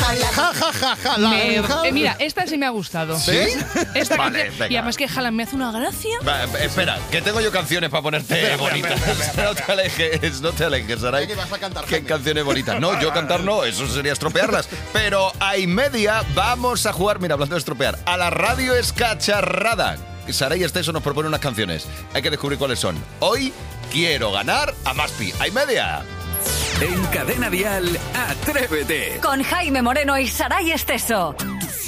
Ja, ja, ja, ja, Mira, esta sí me ha gustado. ¿Sí? Esta Vale, canción. venga. Y además que Haaland me hace una gracia. Espera, que tengo yo canciones para ponerte bonitas. No te alejes, Saray. ¿Qué vas a cantar, ¿Qué Jaime? canciones bonitas? No, yo cantar no, eso sería estropearlas. Pero a y media vamos a jugar, mira, hablando de estropear, a la radio escacharrada. Saray Esteso nos propone unas canciones. Hay que descubrir cuáles son. Hoy quiero ganar a Maspi. A y media. En Cadena Dial, Atrévete. Con Jaime Moreno y Saray Esteso.